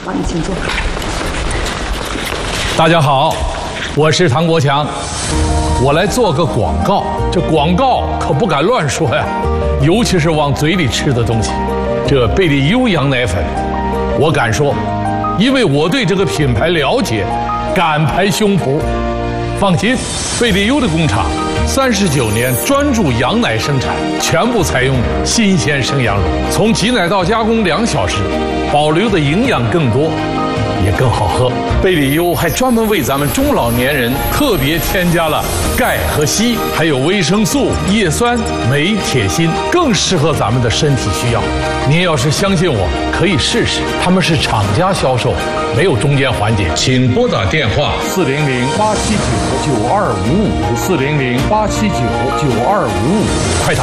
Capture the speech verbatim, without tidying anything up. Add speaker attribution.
Speaker 1: 好，你请坐。
Speaker 2: 大家好，我是唐国强，我来做个广告。这广告可不敢乱说呀，尤其是往嘴里吃的东西。这贝利优羊奶粉，我敢说，因为我对这个品牌了解，敢拍胸脯。放心，贝利优的工厂三十九年专注羊奶生产，全部采用新鲜生羊乳，从挤奶到加工两小时，保留的营养更多，也更好喝。贝利优还专门为咱们中老年人特别添加了钙和硒，还有维生素、叶酸、镁、铁、锌，更适合咱们的身体需要。您要是相信我，可以试试。他们是厂家销售，没有中间环节。请拨打电话四零零八七九九二五五四零零八七九九二五五，快打。